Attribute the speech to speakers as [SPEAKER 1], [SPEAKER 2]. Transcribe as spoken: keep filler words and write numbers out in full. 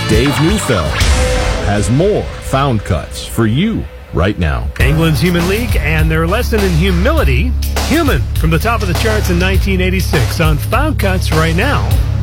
[SPEAKER 1] Dave Neufeld has more Found Cuts for you right now.
[SPEAKER 2] England's Human League and their lesson in humility. Human from the top of the charts in nineteen eighty-six on Found Cuts right now.